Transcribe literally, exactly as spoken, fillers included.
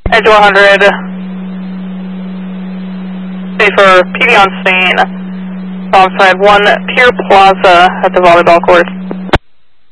Edge one hundred. Wait for P D on scene. Alongside one Pier Plaza at the volleyball court.